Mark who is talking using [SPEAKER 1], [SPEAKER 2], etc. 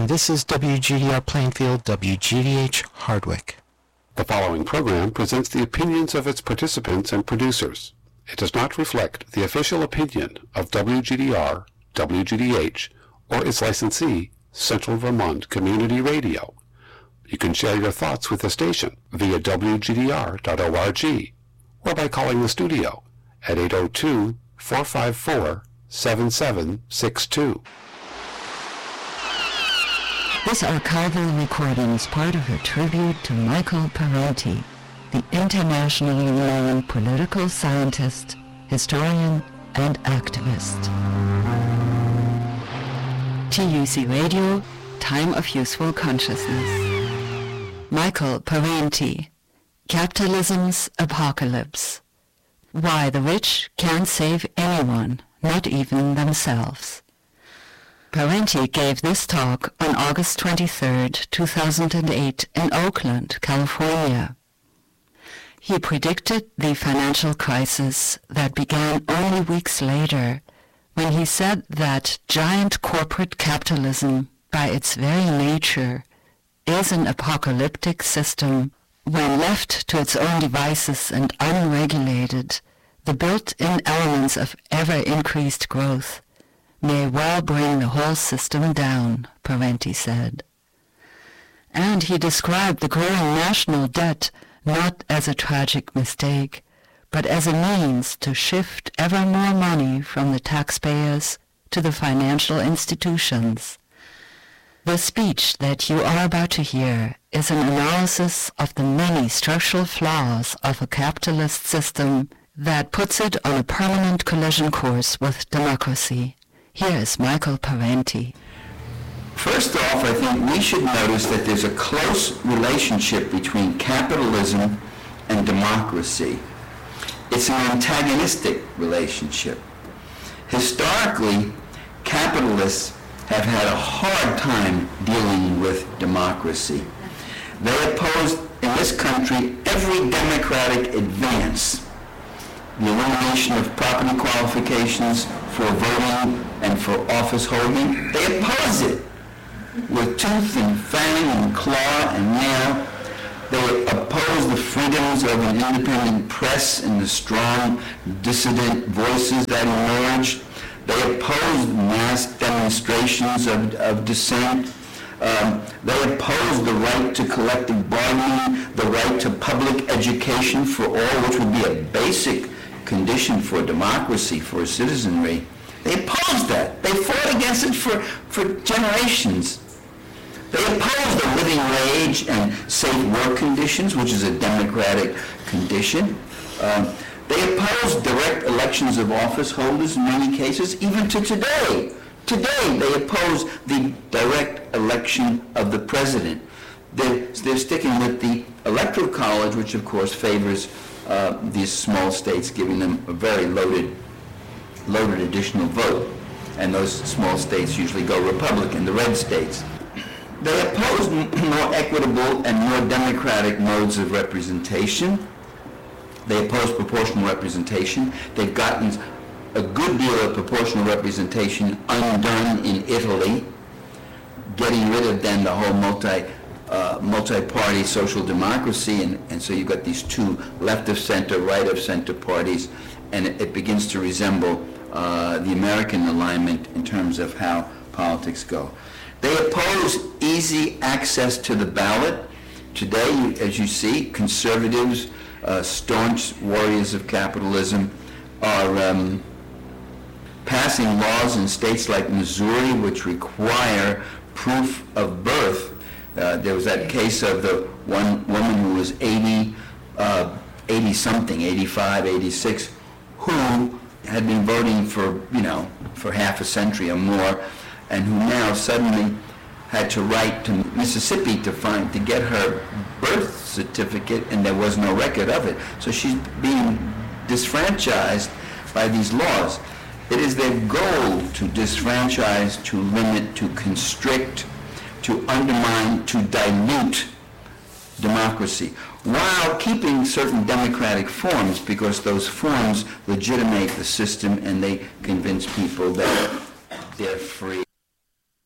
[SPEAKER 1] this is WGDR Plainfield, WGDH Hardwick.
[SPEAKER 2] The following program presents the opinions of its participants and producers. It does not reflect the official opinion of WGDR, WGDH, or its licensee, Central Vermont Community Radio. You can share your thoughts with the station via WGDR.org or by calling the studio at 802-454-7762.
[SPEAKER 3] This archival recording is part of a tribute to Michael Parenti, the internationally known political scientist, historian, and activist. TUC Radio, Time of Useful Consciousness. Michael Parenti, Capitalism's Apocalypse. Why the rich can't save anyone, not even themselves. Parenti gave this talk on August 23, 2008 in Oakland, California. He predicted the financial crisis that began only weeks later when he said that giant corporate capitalism, by its very nature, is an apocalyptic system. When left to its own devices and unregulated, the built-in elements of ever-increased growth may well bring the whole system down, Parenti said. And he described the growing national debt not as a tragic mistake, but as a means to shift ever more money from the taxpayers to the financial institutions. The speech that you are about to hear is an analysis of the many structural flaws of a capitalist system that puts it on a permanent collision course with democracy. Here is Michael Parenti.
[SPEAKER 4] First off, I think we should notice that there's a close relationship between capitalism and democracy. It's an antagonistic relationship. Historically, capitalists have had a hard time dealing with democracy. They opposed, in this country, every democratic advance. The elimination of property qualifications for voting and for office holding, they oppose it with tooth and fang and claw and nail. They oppose the freedoms of an independent press and the strong dissident voices that emerged. They oppose mass demonstrations of dissent. They oppose the right to collective bargaining, the right to public education for all, which would be a basic condition for democracy, for citizenry. They opposed that. They fought against it for generations. They opposed the living wage and safe work conditions, which is a democratic condition. They opposed direct elections of office holders in many cases, even to today. Today, they oppose the direct election of the president. They're sticking with the Electoral College, which of course favors these small states, giving them a very loaded additional vote. And those small states usually go Republican, the red states. They oppose more equitable and more democratic modes of representation. They oppose proportional representation. They've gotten a good deal of proportional representation undone in Italy, getting rid of then the whole multi-party social democracy, and so you've got these two left of center, right of center parties, and it begins to resemble the American alignment in terms of how politics go. They oppose easy access to the ballot. Today, as you see, conservatives, staunch warriors of capitalism, are passing laws in states like Missouri which require proof of birth. There was that case of the one woman who was 80-something, 85, 86, who had been voting for half a century or more, and who now suddenly had to write to Mississippi to get her birth certificate, and there was no record of it. So she's being disfranchised by these laws. It is their goal to disfranchise, to limit, to constrict, to undermine, to dilute democracy, while keeping certain democratic forms, because those forms legitimate the system and they convince people that they're free.